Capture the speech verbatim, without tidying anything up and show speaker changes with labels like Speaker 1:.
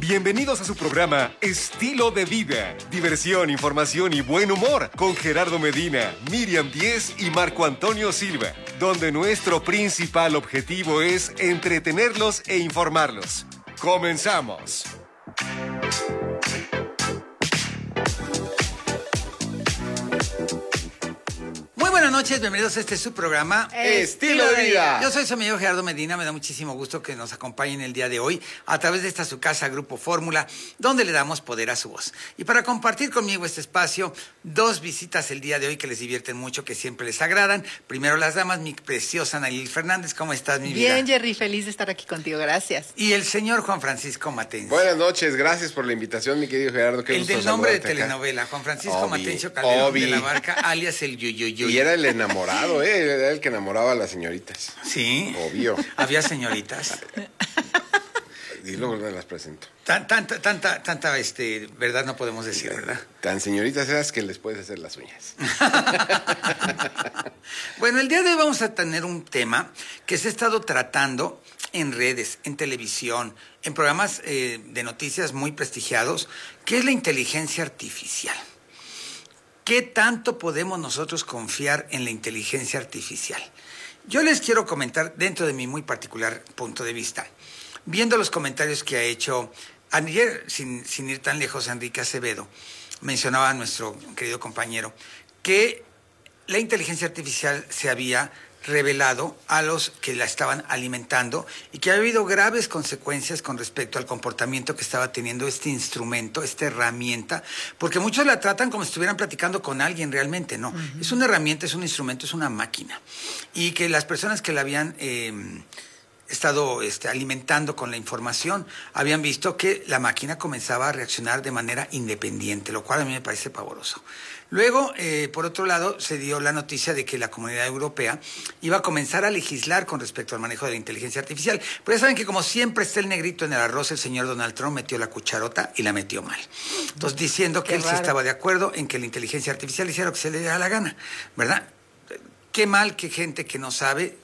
Speaker 1: Bienvenidos a su programa Estilo de Vida. Diversión, información y buen humor con Gerardo Medina, Miriam Díez y Marco Antonio Silva, donde nuestro principal objetivo es entretenerlos e informarlos. ¡Comenzamos!
Speaker 2: Muy buenas noches, bienvenidos a este su programa
Speaker 3: Estilo de Vida.
Speaker 2: Yo soy su amigo Gerardo Medina, me da muchísimo gusto que nos acompañen el día de hoy a través de esta su casa, Grupo Fórmula, donde le damos poder a su voz. Y para compartir conmigo este espacio, dos visitas el día de hoy que les divierten mucho, que siempre les agradan. Primero las damas, mi preciosa Nayeli Fernández, ¿cómo estás, mi vida?
Speaker 4: Bien, Jerry, feliz de estar aquí contigo, gracias.
Speaker 2: Y el señor Juan Francisco Matencio.
Speaker 3: Buenas noches, gracias por la invitación, mi querido Gerardo. Qué
Speaker 2: El
Speaker 3: gusto
Speaker 2: del nombre de
Speaker 3: saludarte acá.
Speaker 2: telenovela, Juan Francisco
Speaker 3: Obi,
Speaker 2: Matencio Calderón
Speaker 3: Obi.
Speaker 2: de la Barca, alias el Yuyuyuy.
Speaker 3: Y era el enamorado, ¿eh? Era el que enamoraba a las señoritas.
Speaker 2: Sí.
Speaker 3: Obvio.
Speaker 2: Había señoritas.
Speaker 3: Y luego me las presento.
Speaker 2: Tan, tanta, tanta, tanta, este, verdad no podemos decir, ¿verdad?
Speaker 3: Tan señoritas eras que les puedes hacer las uñas.
Speaker 2: Bueno, el día de hoy vamos a tener un tema que se ha estado tratando en redes, en televisión, en programas eh, de noticias muy prestigiados, que es la inteligencia artificial. ¿Qué tanto podemos nosotros confiar en la inteligencia artificial? Yo les quiero comentar dentro de mi muy particular punto de vista. Viendo los comentarios que ha hecho ayer, sin, sin ir tan lejos, Enrique Acevedo, mencionaba a nuestro querido compañero, que la inteligencia artificial se había revelado a los que la estaban alimentando y que ha habido graves consecuencias con respecto al comportamiento que estaba teniendo este instrumento, esta herramienta, porque muchos la tratan como si estuvieran platicando con alguien realmente, no. Uh-huh. Es una herramienta, es un instrumento, es una máquina. Y que las personas que la habían eh, estado este, alimentando con la información habían visto que la máquina comenzaba a reaccionar de manera independiente, lo cual a mí me parece pavoroso. Luego, eh, por otro lado, se dio la noticia de que la Comunidad Europea iba a comenzar a legislar con respecto al manejo de la inteligencia artificial. Pero ya saben que como siempre está el negrito en el arroz, el señor Donald Trump metió la cucharota y la metió mal. Entonces, diciendo que
Speaker 4: Qué
Speaker 2: él
Speaker 4: raro.
Speaker 2: sí estaba de acuerdo en que la inteligencia artificial hiciera lo que se le diera la gana, ¿verdad? Qué mal que gente que no sabe